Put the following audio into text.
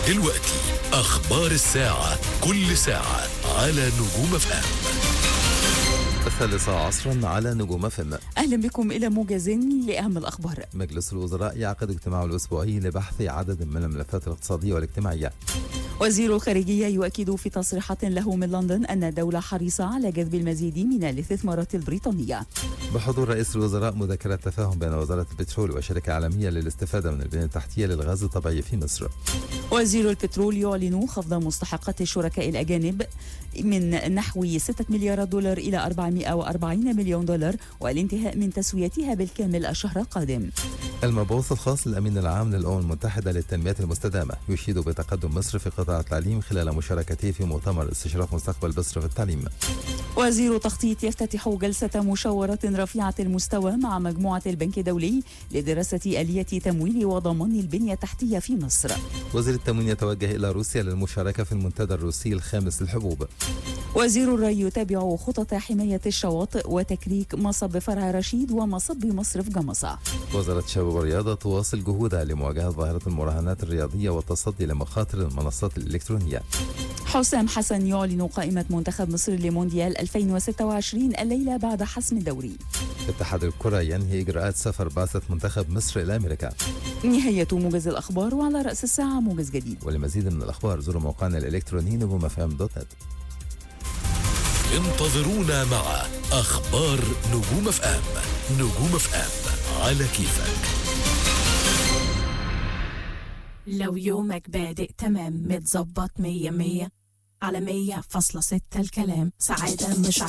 دلوقتي أخبار الساعة، كل ساعة على نجوم اف ام. 3 على نجوم اف ام. أهلا بكم إلى موجز لأهم الأخبار. مجلس الوزراء يعقد اجتماعه الأسبوعي لبحث عدد من الملفات الاقتصادية والاجتماعية. وزير الخارجية يؤكد في تصريحات له من لندن أن الدولة حريصة على جذب المزيد من الاستثمارات البريطانية. بحضور رئيس الوزراء مذكرة تفاهم بين وزارة البترول وشركة عالمية للاستفادة من البنية التحتية للغاز الطبيعي في مصر. وزير البترول يعلن خفض مستحقات الشركاء الأجانب من نحو 6 مليار دولار إلى 440 مليون دولار، والانتهاء من تسويتها بالكامل الشهر القادم. المبعوث الخاص للأمين العام للأمم المتحدة للتنمية المستدامة يشيد بتقدم مصر في قطاع التعليم خلال مشاركته في مؤتمر استشراف مستقبل مصر في التعليم. وزير التخطيط يفتتح جلسة مشاورات رفيعة المستوى مع مجموعة البنك الدولي لدراسة آلية تمويل وضمان البنية التحتية في مصر. وزير التموين يتوجه إلى روسيا للمشاركة في المنتدى الروسي الخامس للحبوب. وزير الري يتابع خطط حماية الشواطئ وتكريك مصب فرع رشيد ومصب مصرف جمصة. وزارة الشباب والرياضة تواصل جهودها لمواجهة ظاهرة المراهنات الرياضية والتصدي لمخاطر المنصات الإلكترونية. حسام حسن يعلن قائمة منتخب مصر لمونديال 2026 الليلة بعد حسم الدوري. اتحاد الكرة ينهي إجراءات سفر بعثة منتخب مصر إلى أمريكا. نهاية موجز الأخبار، وعلى رأس الساعة موجز جديد. ولمزيد من الأخبار زوروا موقعنا الإلكتروني نجومfm.net. انتظرونا مع أخبار نجوم اف ام. نجوم اف ام على كيفك. لو يومك بادئ تمام متظبط 100 على 100.6 الكلام سعادة مش